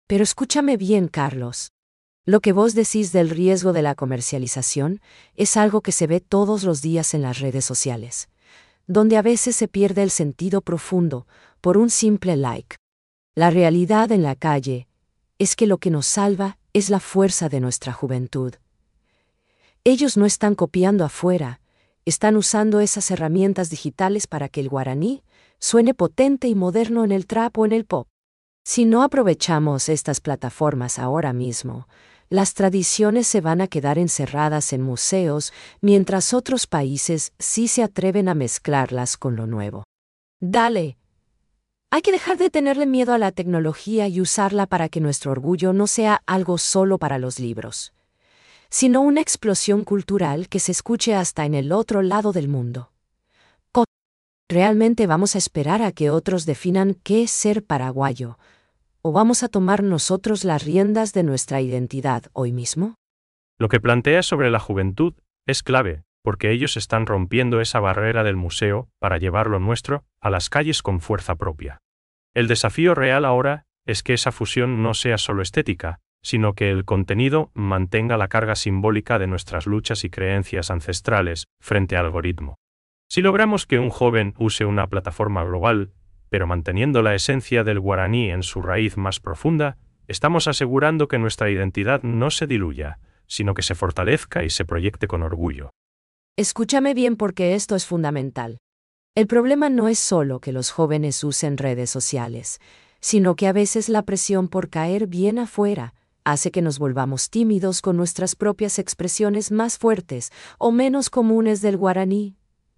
Pero escúchame bien, Carlos. Lo que vos decís del riesgo de la comercialización es algo que se ve todos los días en las redes sociales, donde a veces se pierde el sentido profundo por un simple like. La realidad en la calle es que lo que nos salva es la fuerza de nuestra juventud. Ellos no están copiando afuera, están usando esas herramientas digitales para que el guaraní suene potente y moderno en el trap o en el pop. Si no aprovechamos estas plataformas ahora mismo, las tradiciones se van a quedar encerradas en museos, mientras otros países sí se atreven a mezclarlas con lo nuevo. Dale. Hay que dejar de tenerle miedo a la tecnología y usarla para que nuestro orgullo no sea algo solo para los libros, sino una explosión cultural que se escuche hasta en el otro lado del mundo. ¿Realmente vamos a esperar a que otros definan qué es ser paraguayo? ¿O vamos a tomar nosotros las riendas de nuestra identidad hoy mismo? Lo que planteas sobre la juventud es clave, porque ellos están rompiendo esa barrera del museo para llevar lo nuestro a las calles con fuerza propia. El desafío real ahora es que esa fusión no sea solo estética, sino que el contenido mantenga la carga simbólica de nuestras luchas y creencias ancestrales frente al algoritmo. Si logramos que un joven use una plataforma global, pero manteniendo la esencia del guaraní en su raíz más profunda, estamos asegurando que nuestra identidad no se diluya, sino que se fortalezca y se proyecte con orgullo. Escúchame bien porque esto es fundamental. El problema no es solo que los jóvenes usen redes sociales, sino que a veces la presión por caer bien afuera hace que nos volvamos tímidos con nuestras propias expresiones más fuertes o menos comunes del guaraní.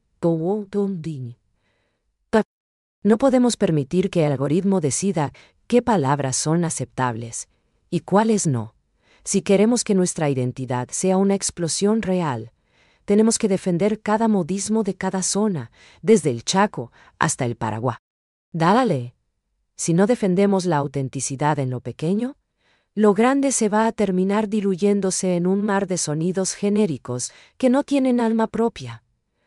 No podemos permitir que el algoritmo decida qué palabras son aceptables y cuáles no. Si queremos que nuestra identidad sea una explosión real, tenemos que defender cada modismo de cada zona, desde el Chaco hasta el Paraguay. Dale. Si no defendemos la autenticidad en lo pequeño, lo grande se va a terminar diluyéndose en un mar de sonidos genéricos que no tienen alma propia.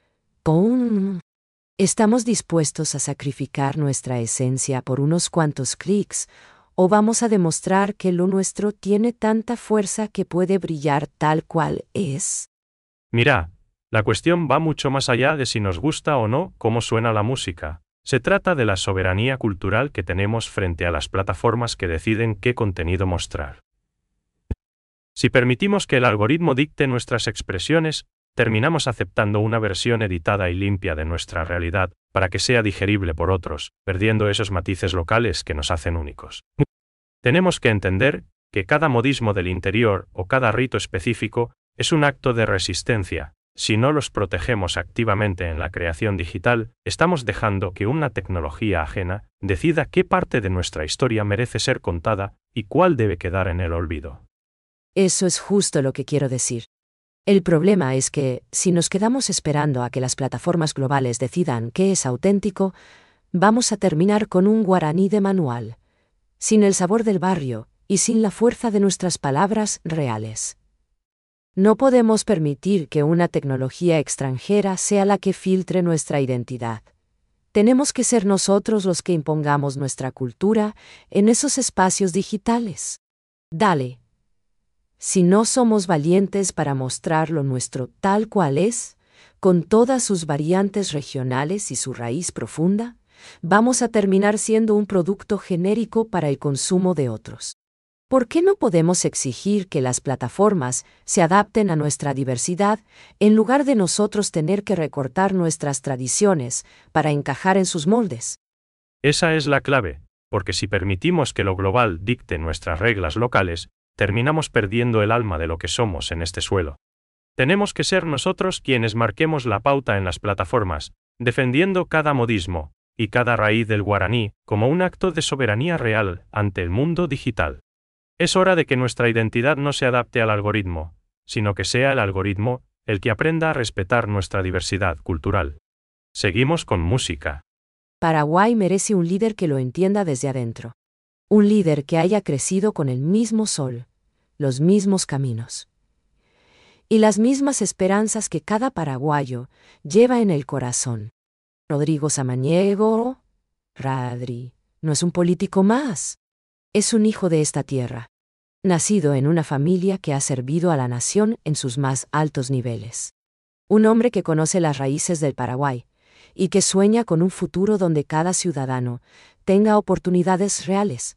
¡Pum! ¿Estamos dispuestos a sacrificar nuestra esencia por unos cuantos clics, o vamos a demostrar que lo nuestro tiene tanta fuerza que puede brillar tal cual es? Mira, la cuestión va mucho más allá de si nos gusta o no cómo suena la música. Se trata de la soberanía cultural que tenemos frente a las plataformas que deciden qué contenido mostrar. Si permitimos que el algoritmo dicte nuestras expresiones, terminamos aceptando una versión editada y limpia de nuestra realidad para que sea digerible por otros, perdiendo esos matices locales que nos hacen únicos. Tenemos que entender que cada modismo del interior o cada rito específico es un acto de resistencia. Si no los protegemos activamente en la creación digital, estamos dejando que una tecnología ajena decida qué parte de nuestra historia merece ser contada y cuál debe quedar en el olvido. Eso es justo lo que quiero decir. El problema es que, si nos quedamos esperando a que las plataformas globales decidan qué es auténtico, vamos a terminar con un guaraní de manual, sin el sabor del barrio y sin la fuerza de nuestras palabras reales. No podemos permitir que una tecnología extranjera sea la que filtre nuestra identidad. Tenemos que ser nosotros los que impongamos nuestra cultura en esos espacios digitales. Dale. Si no somos valientes para mostrar lo nuestro tal cual es, con todas sus variantes regionales y su raíz profunda, vamos a terminar siendo un producto genérico para el consumo de otros. ¿Por qué no podemos exigir que las plataformas se adapten a nuestra diversidad en lugar de nosotros tener que recortar nuestras tradiciones para encajar en sus moldes? Esa es la clave, porque si permitimos que lo global dicte nuestras reglas locales, terminamos perdiendo el alma de lo que somos en este suelo. Tenemos que ser nosotros quienes marquemos la pauta en las plataformas, defendiendo cada modismo y cada raíz del guaraní como un acto de soberanía real ante el mundo digital. Es hora de que nuestra identidad no se adapte al algoritmo, sino que sea el algoritmo el que aprenda a respetar nuestra diversidad cultural. Seguimos con música. Paraguay merece un líder que lo entienda desde adentro. Un líder que haya crecido con el mismo sol, los mismos caminos y las mismas esperanzas que cada paraguayo lleva en el corazón. Rodrigo Samaniego, Radri, no es un político más. Es un hijo de esta tierra, nacido en una familia que ha servido a la nación en sus más altos niveles. Un hombre que conoce las raíces del Paraguay y que sueña con un futuro donde cada ciudadano tenga oportunidades reales.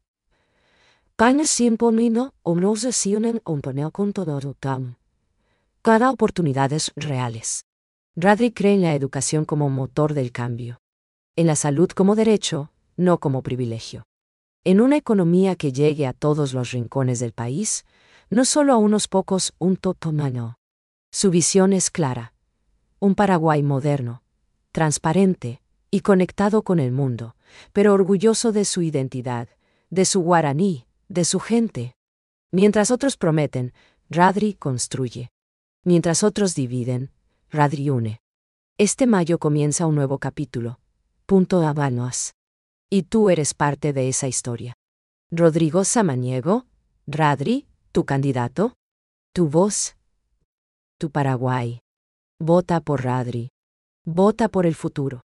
Cada oportunidades reales. Radri cree en la educación como motor del cambio, en la salud como derecho, no como privilegio. En una economía que llegue a todos los rincones del país, no solo a unos pocos, un totomano. Su visión es clara. Un Paraguay moderno, transparente y conectado con el mundo, pero orgulloso de su identidad, de su guaraní, de su gente. Mientras otros prometen, Radri construye. Mientras otros dividen, Radri une. Este mayo comienza un nuevo capítulo. Punto Habanos. Y tú eres parte de esa historia. Rodrigo Samaniego, Radri, tu candidato, tu voz, tu Paraguay. Vota por Radri. Vota por el futuro.